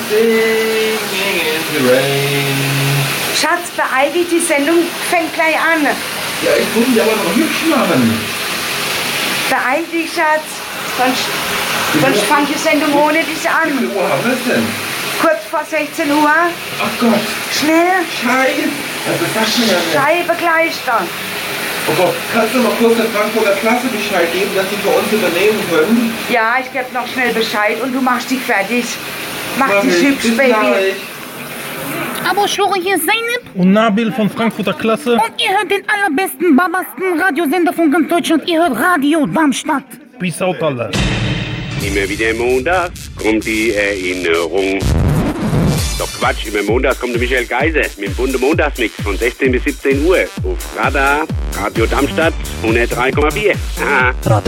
Singing in the rain. Schatz, beeil dich, die Sendung fängt gleich an. Ja, ich muss mich aber noch hübsch machen. Beeil dich, Schatz. Sonst fängt die Sendung ohne dich an. Wie viel Uhr haben wir es denn? Kurz vor 16 Uhr. Ach Gott. Schnell. Scheiße. Also das schon ja nicht. Scheibe gleich dann. Oh Gott, kannst du mal kurz der Frankfurter Klasse Bescheid geben, dass sie für uns übernehmen können? Ja, ich gebe noch schnell Bescheid und du machst dich fertig. Mach Mach dich ich. hübsch, Bis Baby. gleich. Aber Schore, hier ist Zeynep Und Nabil von Frankfurter Klasse. und ihr hört den allerbesten, babasten Radiosender von ganz Deutschland. Ihr hört Radio Darmstadt. Peace out, alle. Immer wieder montags kommt die Erinnerung. Doch Quatsch, immer montags kommt der Michael Geiser mit dem bunten Montagsmix von 16 bis 17 Uhr auf Radar, Radio Darmstadt 103,4. Haha.